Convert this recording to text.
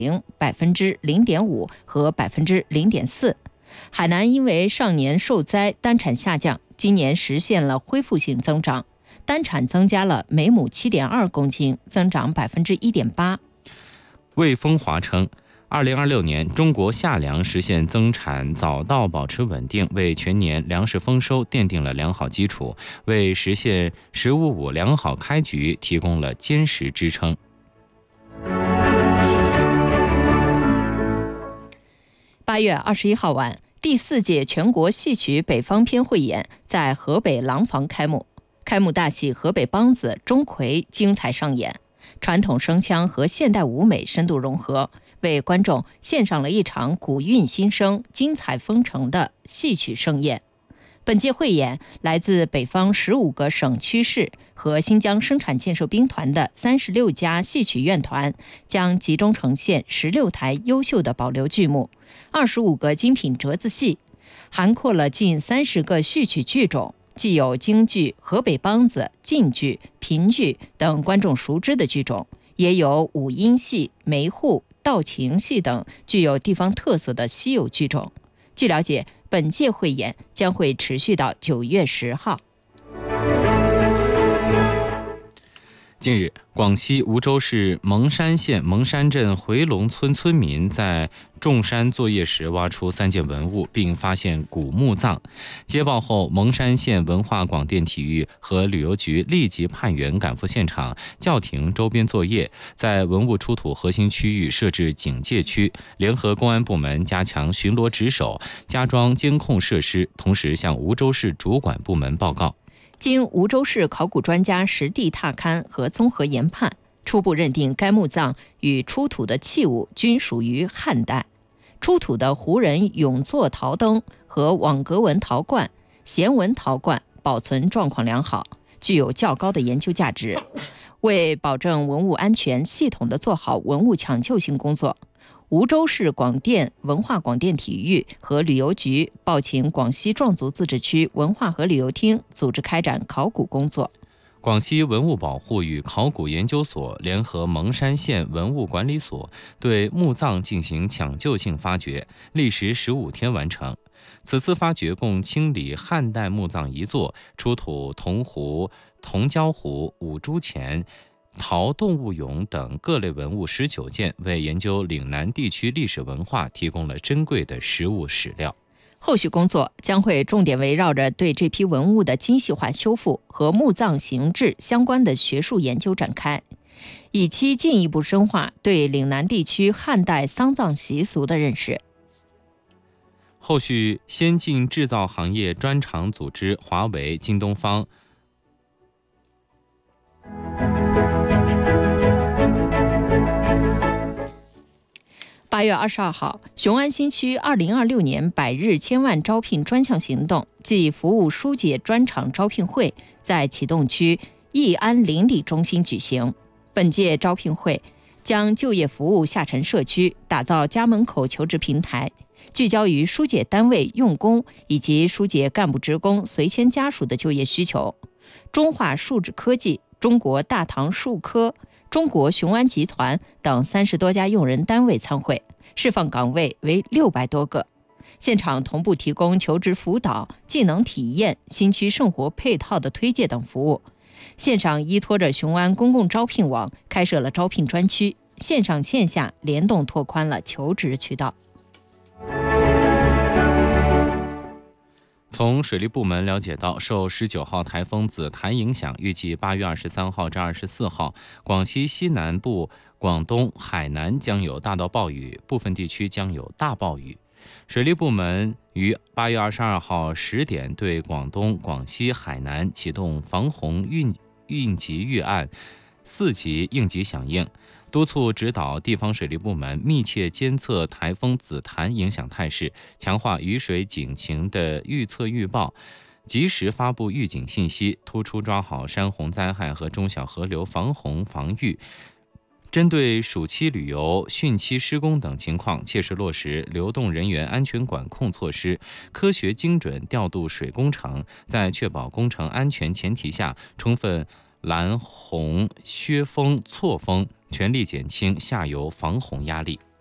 0.5%和0.4%。海南因为上年受灾单产下降，今年实现了恢复性增长，单产增加了每亩7.2公斤，增长1.8%。 魏风华称，2026年中国夏粮实现增产早稻保持稳定，为全年粮食丰收奠定了良好基础，为实现“十五五”良好开局提供了坚实支撑。 8月21号晚，第4届全国戏曲北方篇汇演在河北廊坊开幕。开幕大戏《河北梆子》钟馗精彩上演，传统声腔和现代舞美深度融合，为观众献上了一场古韵新生、精彩纷呈的戏曲盛宴。本届汇演来自北方15个省区市和新疆生产建设兵团的36家戏曲院团，将集中呈现16台优秀的保留剧目，25个精品折子戏，涵括了近30个戏曲剧种，既有京剧、河北梆子、晋剧、评剧等观众熟知的剧种，也有五音戏、梅户、道情戏等具有地方特色的稀有剧种。据了解，本届汇演将会持续到9月10号。 近日，广西梧州市蒙山县蒙山镇回龙村村民在种山作业时挖出3件文物，并发现古墓葬。接报后，蒙山县文化广电体育和旅游局立即派员赶赴现场，叫停周边作业，在文物出土核心区域设置警戒区，联合公安部门加强巡逻值守，加装监控设施，同时向梧州市主管部门报告。 经梧州市考古专家实地踏勘和综合研判，初步认定该墓葬与出土的器物均属于汉代。出土的胡人永坐陶灯和网格纹陶罐、弦纹陶罐保存状况良好，具有较高的研究价值。为保证文物安全，系统地做好文物抢救性工作，梧州市广电文化广电体育和旅游局报请广西壮族自治区文化和旅游厅组织开展考古工作。 广西文物保护与考古研究所联合蒙山县文物管理所对墓葬进行抢救性发掘，历时15天完成。此次发掘共清理汉代墓葬1座，出土铜壶、铜胶壶、五铢钱、陶动物俑等各类文物19件，为研究岭南地区历史文化提供了珍贵的实物史料。 后续工作将会重点围绕着对这批文物的精细化修复和墓葬形制相关的学术研究展开，以期进一步深化对岭南地区汉代丧葬习俗的认识。 后续，先进制造行业专场组织华为、京东方、 8月22号，雄安新区2026年百日千万招聘专项行动暨服务疏解专场招聘会在启动区义安邻里中心举行。本届招聘会将就业服务下沉社区，打造家门口求职平台，聚焦于疏解单位用工以及疏解干部职工随迁家属的就业需求。中化数纸科技、中国大唐数科、中国雄安集团等30多家用人单位参会，释放岗位为600多个。现场同步提供求职辅导、技能体验、新区生活配套的推介等服务。线上依托着雄安公共招聘网开设了招聘专区，线上线下联动拓宽了求职渠道。 从水利部门了解到，受19号台风紫檀影响，预计8月23号至24号，广西西南部、广东、海南将有大到暴雨，部分地区将有大暴雨。水利部门于8月22号10点对广东、广西、海南启动防洪应急预案4级应急响应，督促指导地方水利部门密切监测台风紫檀影响态势，强化雨水警情的预测预报，及时发布预警信息，突出抓好山洪灾害和中小河流防洪防御。针对暑期旅游、汛期施工等情况，切实落实流动人员安全管控措施，科学精准调度水工程，在确保工程安全前提下，充分拦洪、削峰、错峰，全力减轻下游防洪压力。